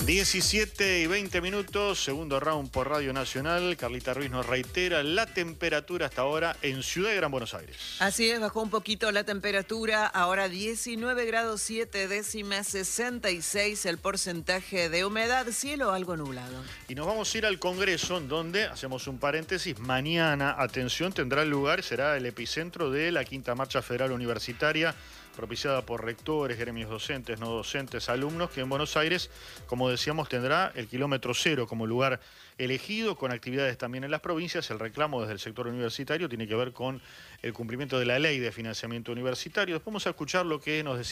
17:20, segundo round por Radio Nacional. Carlita Ruiz nos reitera la temperatura hasta ahora en Ciudad de Gran Buenos Aires. Así es, bajó un poquito la temperatura, ahora 19 grados 7 décimas, 66 el porcentaje de humedad, cielo algo nublado. Y nos vamos a ir al Congreso, en donde, hacemos un paréntesis, mañana, atención, tendrá lugar, será el epicentro de la Quinta Marcha Federal Universitaria, propiciada por rectores, gremios docentes, no docentes, alumnos, que en Buenos Aires, como decíamos, tendrá el kilómetro cero como lugar elegido, con actividades también en las provincias. El reclamo desde el sector universitario tiene que ver con el cumplimiento de la ley de financiamiento universitario. Después vamos a escuchar lo que nos decía